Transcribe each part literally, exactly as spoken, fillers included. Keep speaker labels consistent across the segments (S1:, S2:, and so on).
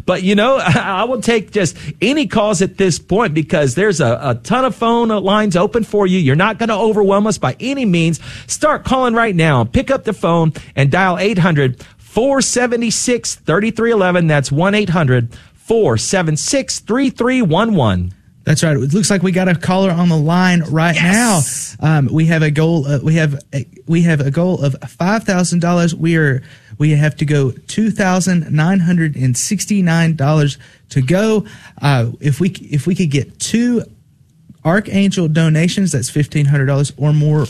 S1: But, you know, I will take just any calls at this point because there's a, a ton of phone lines open for you. You're not going to overwhelm us by any means. Start calling right now. Pick up the phone and dial eight hundred, four seven six, three three one one. That's one eight hundred, four seven six, three three one one.
S2: That's right. It looks like we got a caller on the line right
S1: yes!
S2: now. Um, we have a goal. Uh, we have a, we have a goal of five thousand dollars. We are we have to go two thousand nine hundred and sixty nine dollars to go. Uh, if we if we could get two Archangel donations, that's fifteen hundred dollars or more,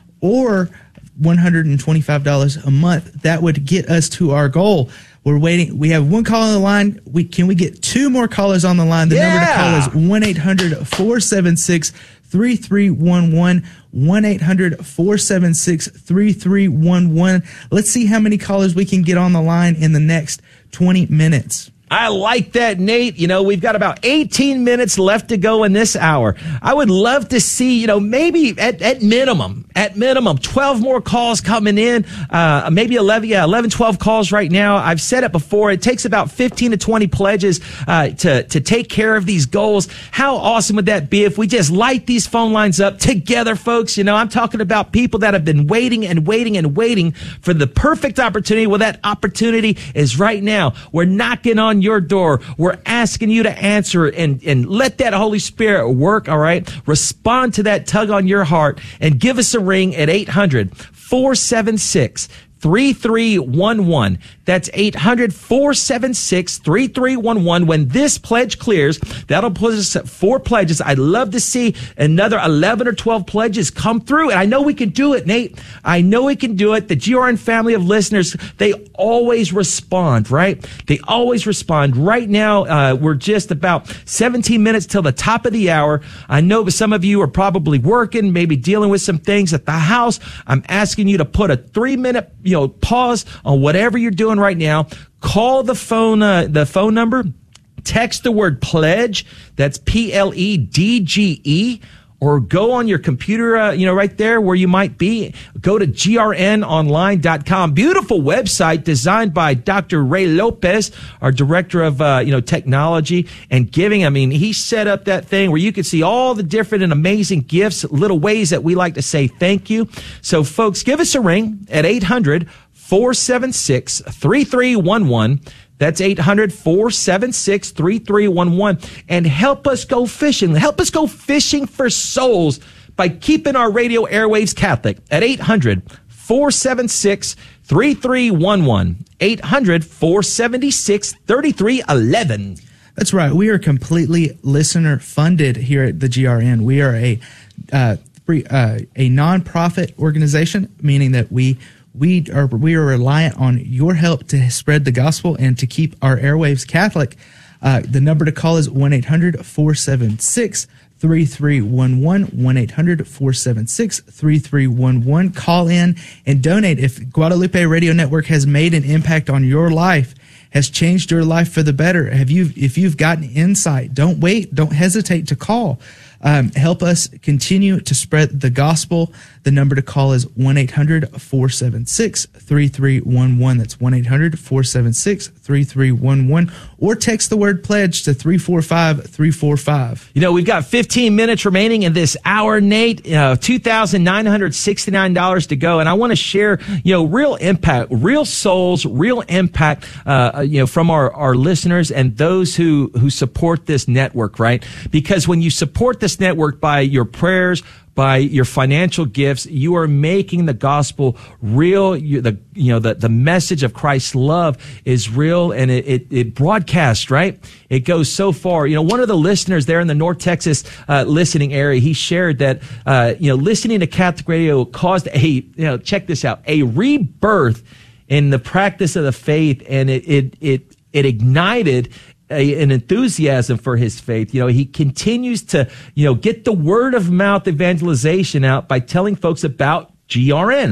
S2: or one hundred and twenty five dollars a month. That would get us to our goal. We're waiting. We have one call on the line. We can we get two more callers on the line? The
S1: yeah.
S2: number to call is one eight hundred, four seven six, three three one one. one eight hundred, four seven six, three three one one. Let's see how many callers we can get on the line in the next twenty minutes.
S1: I like that, Nate. You know, we've got about eighteen minutes left to go in this hour. I would love to see, you know, maybe at, at minimum, at minimum, twelve more calls coming in, uh, maybe eleven, yeah, eleven, twelve calls right now. I've said it before. It takes about fifteen to twenty pledges, uh, to, to take care of these goals. How awesome would that be if we just light these phone lines up together, folks? You know, I'm talking about people that have been waiting and waiting and waiting for the perfect opportunity. Well, that opportunity is right now. We're knocking on your door. We're asking you to answer it and, and let that Holy Spirit work, all right? Respond to that tug on your heart and give us a ring at eight hundred, four seven six, three three one one. That's eight hundred, four seven six, three three one one. When this pledge clears, that'll put us at four pledges. I'd love to see another eleven or twelve pledges come through. And I know we can do it, Nate. I know we can do it. The G R N family of listeners, they always respond, right? They always respond. Right now, uh, we're just about seventeen minutes till the top of the hour. I know some of you are probably working, maybe dealing with some things at the house. I'm asking you to put a three minute, you know, pause on whatever you're doing right now. Call the phone, uh, the phone number, text the word pledge. That's P L E D G E. Or go on your computer, uh, you know, right there where you might be. Go to G R N online dot com. Beautiful website designed by Doctor Ray Lopez, our director of, uh, you know, technology and giving. I mean, he set up that thing where you can see all the different and amazing gifts, little ways that we like to say thank you. So, folks, give us a ring at eight hundred, four seven six, three three one one. That's eight hundred, four seven six, three three one one. And help us go fishing. Help us go fishing for souls by keeping our radio airwaves Catholic at eight hundred, four seven six, three three one one. eight hundred, four seven six, three three one one.
S2: That's right. We are completely listener funded here at the G R N. We are a uh, free, uh, a nonprofit organization, meaning that we We are we are reliant on your help to spread the gospel and to keep our airwaves Catholic. Uh, the number to call is one eight hundred, four seven six, three three one one, one eight hundred, four seven six, three three one one. Call in and donate. If Guadalupe Radio Network has made an impact on your life, has changed your life for the better, have you if you've gotten insight, don't wait, don't hesitate to call. Um, help us continue to spread the gospel. The number to call is one eight hundred, four seven six, three three one one. That's one eight hundred, four seven six, three three one one. Or text the word pledge to three four five, three four five.
S1: You know, we've got fifteen minutes remaining in this hour, Nate. Uh, two thousand nine hundred sixty-nine dollars to go. And I want to share, you know, real impact, real souls, real impact, uh, you know, from our, our listeners and those who, who support this network, right? Because when you support this network by your prayers, by your financial gifts, you are making the gospel real. You, the you know the the message of Christ's love is real, and it, it it broadcasts, right. It goes so far. You know, one of the listeners there in the North Texas uh, listening area, he shared that uh, you know listening to Catholic radio caused a you know check this out a rebirth in the practice of the faith, and it it it it ignited A, an enthusiasm for his faith. You know, he continues to, you know, get the word of mouth evangelization out by telling folks about G R N.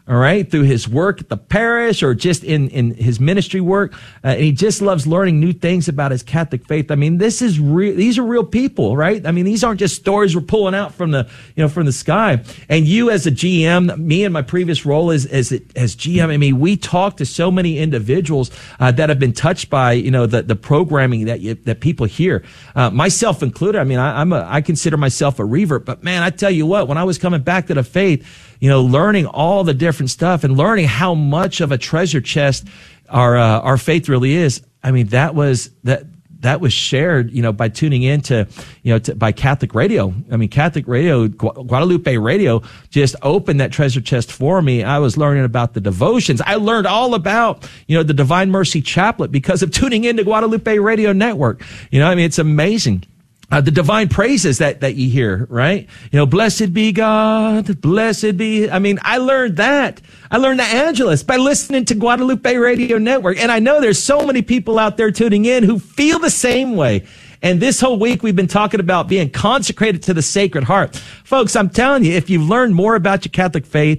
S1: all right, through his work at the parish or just in, in his ministry work. Uh, and he just loves learning new things about his Catholic faith. I mean, this is real. These are real people, right? I mean, these aren't just stories we're pulling out from the, you know, from the sky. And you as a G M, me in my previous role as, as, as G M, I mean, we talk to so many individuals, uh, that have been touched by, you know, the, the programming that you, that people hear, uh, myself included. I mean, I, I'm a, I consider myself a revert, but man, I tell you what, when I was coming back to the faith, you know, learning all the different stuff and learning how much of a treasure chest our uh, our faith really is. I mean, that was that that was shared, you know, by tuning in to, you know, to, by Catholic radio. I mean, Catholic radio, Guadalupe Radio just opened that treasure chest for me. I was learning about the devotions. I learned all about, you know, the Divine Mercy Chaplet because of tuning into Guadalupe Radio Network. You know, I mean, it's amazing. Uh, the divine praises that, that you hear, right? You know, blessed be God, blessed be, I mean, I learned that. I learned the Angelus by listening to Guadalupe Radio Network. And I know there's so many people out there tuning in who feel the same way. And this whole week we've been talking about being consecrated to the Sacred Heart. Folks, I'm telling you, if you've learned more about your Catholic faith,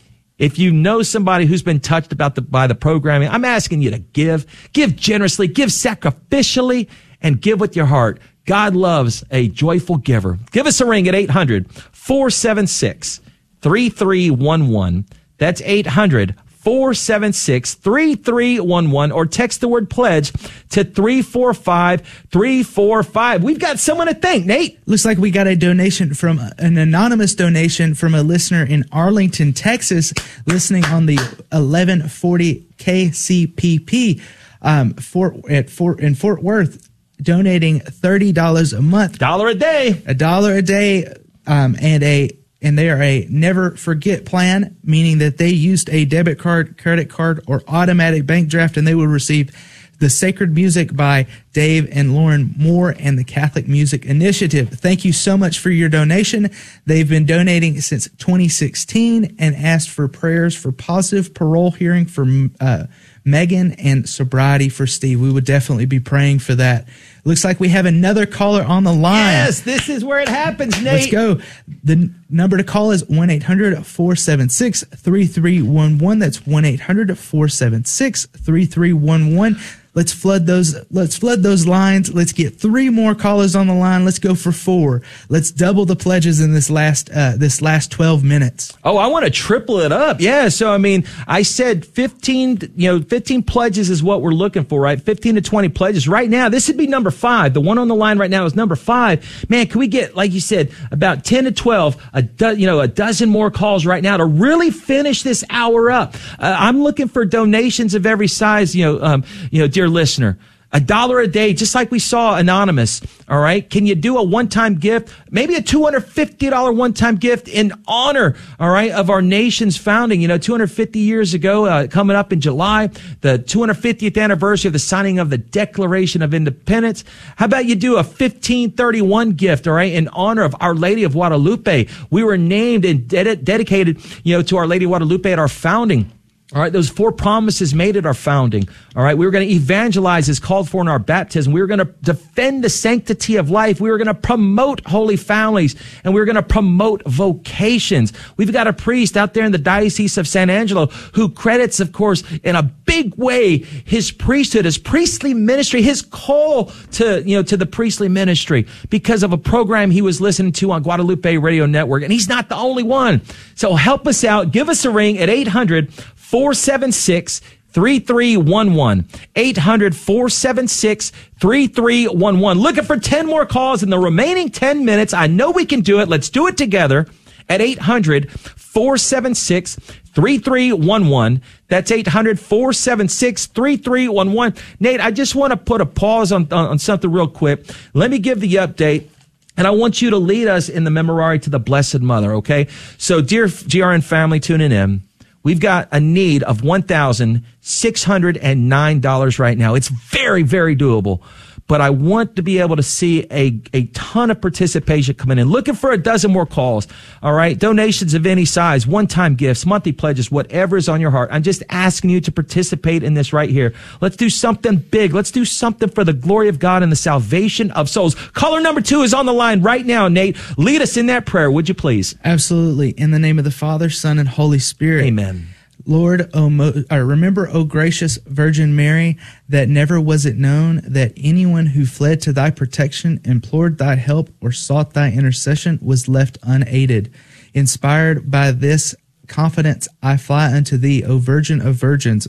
S1: if you know somebody who's been touched about the, by the programming, I'm asking you to give, give generously, give sacrificially, and give with your heart. God loves a joyful giver. Give us a ring at eight hundred, four seven six, three three one one. That's eight hundred, four seven six, three three one one, or text the word pledge to three four five, three four five. We've got someone to thank, Nate.
S2: Looks like we got a donation from an anonymous donation from a listener in Arlington, Texas, listening on the eleven forty K C P P um, Fort, at Fort, in Fort Worth, donating thirty dollars a month.
S1: Dollar a day.
S2: A dollar a day, um, and a and they are a never forget plan, meaning that they used a debit card, credit card, or automatic bank draft, and they will receive the Sacred Music by Dave and Lauren Moore and the Catholic Music Initiative. Thank you so much for your donation. They've been donating since twenty sixteen and asked for prayers for positive parole hearing for uh, Megan and sobriety for Steve. We would definitely be praying for that. Looks like we have another caller on the line.
S1: Yes, this is where it happens, Nate.
S2: Let's go. The n- number to call is one eight hundred, four seven six, three three one one. That's one eight hundred, four seven six, three three one one. Let's flood those, let's flood those lines. Let's get three more callers on the line. Let's go for four. Let's double the pledges in this last, uh, this last twelve minutes.
S1: Oh, I want to triple it up. Yeah. So, I mean, I said fifteen, you know, fifteen pledges is what we're looking for, right? fifteen to twenty pledges. Right now, this would be number five. The one on the line right now is number five. Man, can we get, like you said, about ten to twelve, a do, you know, a dozen more calls right now to really finish this hour up? Uh, I'm looking for donations of every size, you know, um, you know, dear listener. A dollar a day, just like we saw Anonymous. All right. Can you do a one-time gift? Maybe a two hundred fifty dollars one-time gift in honor, all right, of our nation's founding. You know, two hundred fifty years ago, uh, coming up in July, the two hundred fiftieth anniversary of the signing of the Declaration of Independence. How about you do a fifteen thirty-one gift, all right, in honor of Our Lady of Guadalupe? We were named and ded- dedicated, you know, to Our Lady of Guadalupe at our founding. All right, those four promises made at our founding. All right, we were going to evangelize as called for in our baptism. We were going to defend the sanctity of life. We were going to promote holy families, and we were going to promote vocations. We've got a priest out there in the Diocese of San Angelo who credits, of course, in a big way his priesthood, his priestly ministry, his call to, you know, to the priestly ministry because of a program he was listening to on Guadalupe Radio Network. And he's not the only one. So help us out. Give us a ring at eight hundred, four seven six, three three one one. eight hundred, four seven six, three three one one. Looking for ten more calls in the remaining ten minutes. I know we can do it. Let's do it together at eight hundred, four seven six, three three one one. That's eight hundred, four seven six, three three one one. Nate, I just want to put a pause on, on, on something real quick. Let me give the update. And I want you to lead us in the Memorare to the Blessed Mother, okay? So, dear G R N family tuning in, we've got a need of one thousand six hundred nine dollars right now. It's very, very doable. but I want to be able to see a, a ton of participation coming in. Looking for a dozen more calls. All right. Donations of any size, one-time gifts, monthly pledges, whatever is on your heart. I'm just asking you to participate in this right here. Let's do something big. Let's do something for the glory of God and the salvation of souls. Caller number two is on the line right now, Nate. Lead us in that prayer, would you please?
S2: Absolutely. In the name of the Father, Son, and Holy Spirit.
S1: Amen.
S2: Lord, oh, mo- uh, remember, O gracious Virgin Mary, that never was it known that anyone who fled to thy protection, implored thy help, or sought thy intercession was left unaided. Inspired by this confidence, I fly unto thee, O Virgin of Virgins.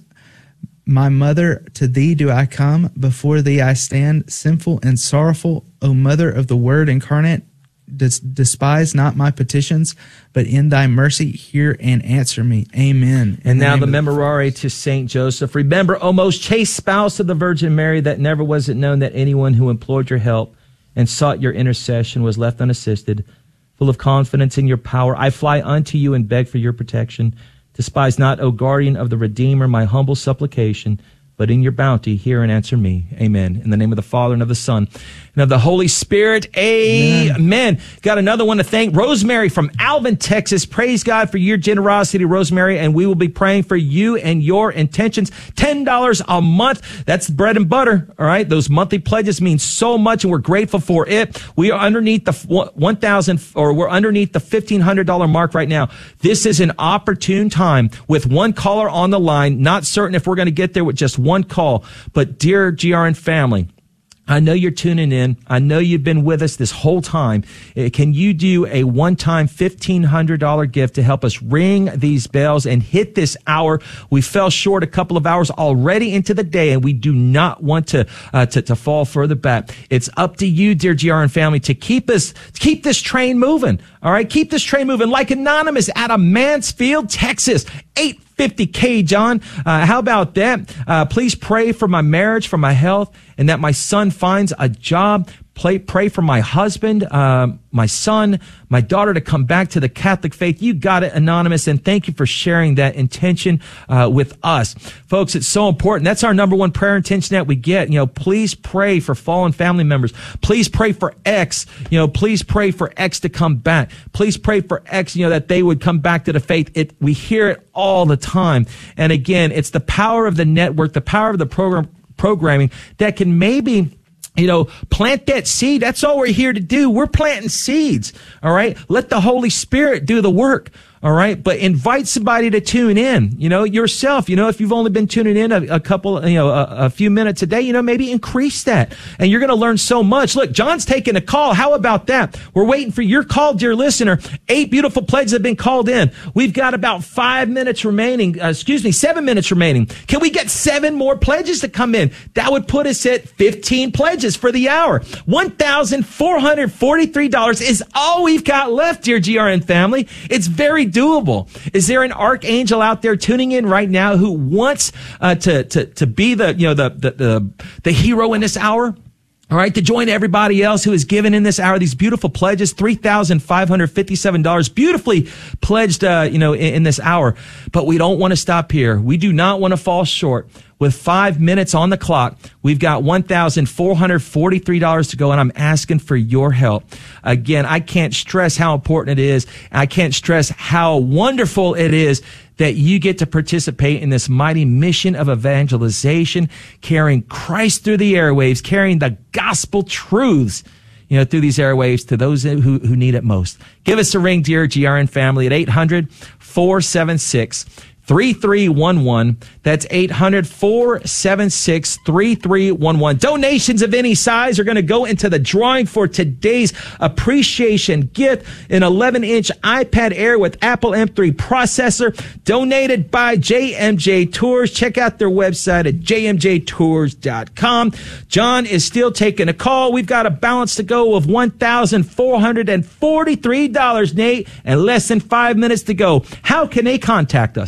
S2: My mother, to thee do I come, before thee I stand, sinful and sorrowful, O Mother of the Word incarnate. Des- despise not my petitions, but in thy mercy hear and answer me. Amen.
S1: And now the memorare to Saint Joseph. Remember, O most chaste spouse of the Virgin Mary, that never was it known that anyone who implored your help and sought your intercession was left unassisted. Full of confidence in your power, I fly unto you and beg for your protection. Despise not, O guardian of the Redeemer, my humble supplication, but in your bounty hear and answer me. Amen. In the name of the Father and of the Son and of the Holy Spirit. Amen. Amen. Got another one to thank. Rosemary from Alvin, Texas. Praise God for your generosity, Rosemary. And we will be praying for you and your intentions. ten dollars a month. That's bread and butter. All right. Those monthly pledges mean so much and we're grateful for it. We are underneath the one thousand or we're underneath the fifteen hundred dollars mark right now. This is an opportune time with one caller on the line. Not certain if we're going to get there with just one call, but dear G R N family, I know you're tuning in. I know you've been with us this whole time. Can you do a one-time fifteen hundred dollars gift to help us ring these bells and hit this hour? We fell short a couple of hours already into the day, and we do not want to uh, to, to fall further back. It's up to you, dear G R N family, to keep us to keep this train moving. All right, keep this train moving. Like Anonymous out of Mansfield, Texas, eight fifty K, John. Uh, how about that? Uh, please pray for my marriage, for my health, and that my son finds a job. Pray, pray for my husband, uh, my son, my daughter to come back to the Catholic faith. You got it, Anonymous, and thank you for sharing that intention uh, with us. Folks, it's so important. That's our number one prayer intention that we get. You know, please pray for fallen family members. Please pray for X. You know, please pray for X to come back. Please pray for X, you know, that they would come back to the faith. It, we hear it all the time. And again, it's the power of the network, the power of the program programming that can maybe, you know, plant that seed. That's all we're here to do. We're planting seeds. All right. Let the Holy Spirit do the work. All right. But invite somebody to tune in, you know, yourself. You know, if you've only been tuning in a, a couple, you know, a, a few minutes a day, you know, maybe increase that. And you're going to learn so much. Look, John's taking a call. How about that? We're waiting for your call, dear listener. Eight beautiful pledges have been called in. We've got about five minutes remaining. Uh, excuse me, seven minutes remaining. Can we get seven more pledges to come in? That would put us at fifteen pledges for the hour. one thousand four hundred forty-three dollars is all we've got left, dear G R N family. It's very doable. Is there an archangel out there tuning in right now who wants uh, to to to be the you know the the the, the hero in this hour? All right, to join everybody else who is given in this hour these beautiful pledges, three thousand five hundred fifty-seven dollars, beautifully pledged, uh, you know, in, in this hour. But we don't want to stop here. We do not want to fall short. With five minutes on the clock, we've got one thousand four hundred forty-three dollars to go, and I'm asking for your help. Again, I can't stress how important it is. I can't stress how wonderful it is that you get to participate in this mighty mission of evangelization, carrying Christ through the airwaves, carrying the gospel truths, you know, through these airwaves to those who, who need it most. Give us a ring, dear G R N family, at eight hundred four seven six three three one one. That's eight hundred four seven six three three one one. Donations of any size are going to go into the drawing for today's appreciation gift, an eleven inch iPad Air with Apple M three processor, donated by J M J Tours. Check out their website at j m j tours dot com. John is still taking a call. We've got a balance to go of one thousand four hundred forty-three dollars, Nate, and less than five minutes to go. How can they contact us?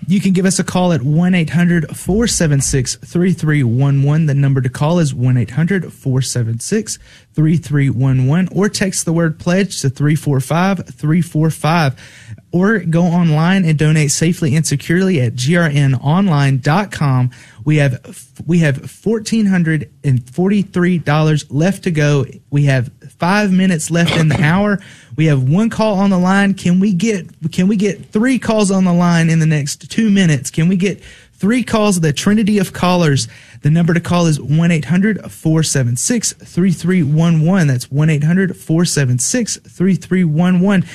S2: You can give us a call at one eight hundred four seven six three three one one. The number to call is one eight hundred four seven six three three one one, or text the word pledge to three four five three four five, or go online and donate safely and securely at G R N online dot com. We have we have one thousand four hundred forty-three dollars left to go. We have five minutes left in the hour. We have one call on the line. Can we get can we get three calls on the line in the next two minutes? Can we get three calls of the Trinity of callers? The number to call is one eight hundred four seven six three three one one. That's one eight hundred four seven six three three one one.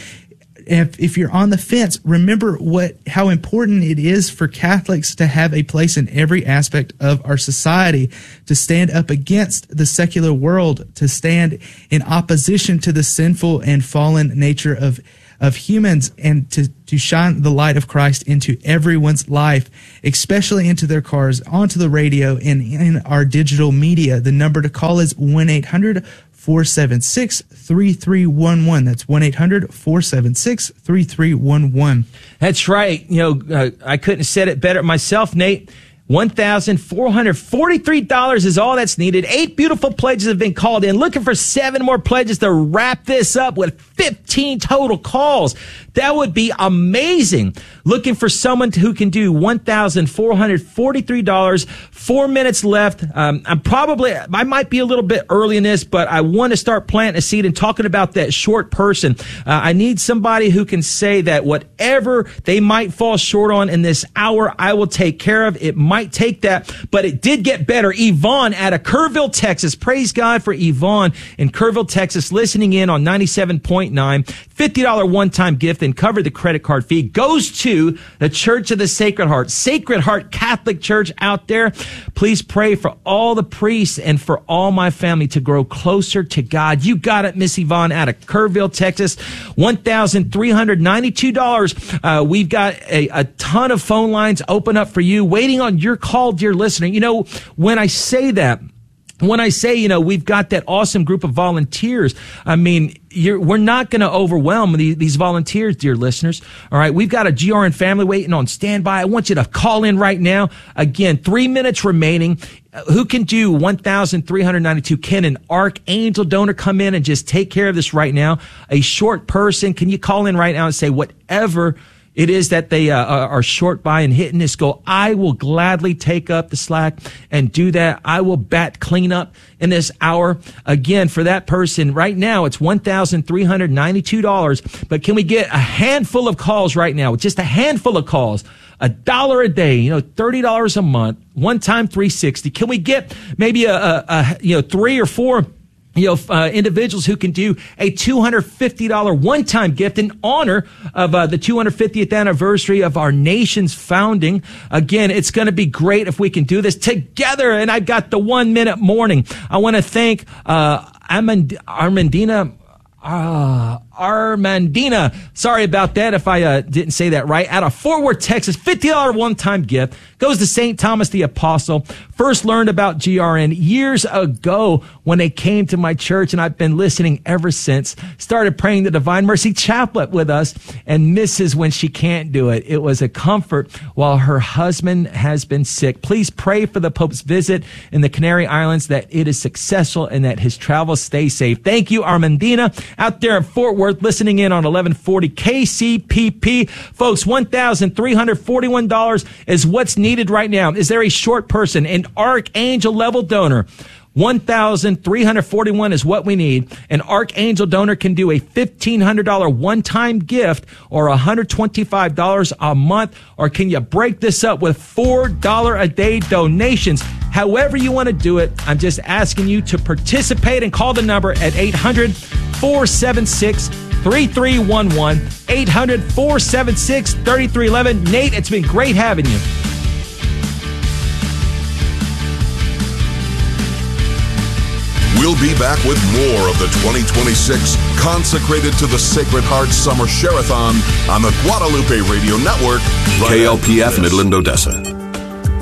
S2: If, if you're on the fence, remember what how important it is for Catholics to have a place in every aspect of our society, to stand up against the secular world, to stand in opposition to the sinful and fallen nature of of humans, and to, to shine the light of Christ into everyone's life, especially into their cars, onto the radio, and in our digital media. The number to call is one eight hundred four seven six three three one one. That's one eight hundred four seven six three three one one.
S1: That's right. You know, uh, I couldn't have said it better myself, Nate. one thousand four hundred forty-three dollars is all that's needed. Eight beautiful pledges have been called in. Looking for seven more pledges to wrap this up with fifteen total calls. That would be amazing. Looking for someone who can do one thousand four hundred forty-three dollars. Four minutes left. Um, I'm probably, I might be a little bit early in this, but I want to start planting a seed and talking about that short person. Uh, I need somebody who can say that whatever they might fall short on in this hour, I will take care of. It might take that, but it did get better. Yvonne out of Kerrville, Texas. Praise God for Yvonne in Kerrville, Texas, listening in on ninety-seven point nine. fifty dollars one-time gift and cover the credit card fee goes to the Church of the Sacred Heart, Sacred Heart Catholic Church out there. Please pray for all the priests and for all my family to grow closer to God. You got it, Miss Yvonne out of Kerrville, Texas. one thousand three hundred ninety-two dollars. Uh, we've got a, a ton of phone lines open up for you, waiting on your call, dear listener. You know, when I say that, When I say, you know, we've got that awesome group of volunteers, I mean, you're, we're not going to overwhelm these, these volunteers, dear listeners. All right. We've got a G R N family waiting on standby. I want you to call in right now. Again, three minutes remaining. Uh, who can do one thousand three hundred ninety-two? Can an Archangel donor come in and just take care of this right now? A short person. Can you call in right now and say whatever it is that they uh, are short by and hitting this goal? I will gladly take up the slack and do that. I will bat clean up in this hour. Again, for that person right now, it's one thousand three hundred ninety-two dollars. But can we get a handful of calls right now? Just a handful of calls. A dollar a day, you know, thirty dollars a month, one time three hundred sixty. Can we get maybe a, a, a you know, three or four You know, uh, individuals who can do a two hundred fifty dollars one-time gift in honor of uh, the two hundred fiftieth anniversary of our nation's founding. Again, it's going to be great if we can do this together. And I've got the one-minute morning. I want to thank uh, Armand- Armandina. Ah, Armandina. Sorry about that if I uh, didn't say that right. Out of Fort Worth, Texas, fifty dollars one-time gift goes to Saint Thomas the Apostle. First learned about G R N years ago when they came to my church, and I've been listening ever since. Started praying the Divine Mercy Chaplet with us and misses when she can't do it. It was a comfort while her husband has been sick. Please pray for the Pope's visit in the Canary Islands, that it is successful and that his travels stay safe. Thank you, Armandina, out there in Fort Worth, listening in on eleven forty K C P P. Folks, one thousand three hundred forty-one dollars is what's needed right now. Is there a short person, an Archangel level donor? one thousand three hundred forty-one is what we need. An Archangel donor can do a fifteen hundred dollars one-time gift or one hundred twenty-five dollars a month, or can you break this up with four dollars a day donations? However you want to do it, I'm just asking you to participate and call the number at eight hundred four seven six three three one one, eight hundred four seven six three three one one. Nate, it's been great having you.
S3: We'll be back with more of the twenty twenty-six Consecrated to the Sacred Heart Summer Share-a-thon on the Guadalupe Radio Network. Right
S4: K L P F Midland, Odessa.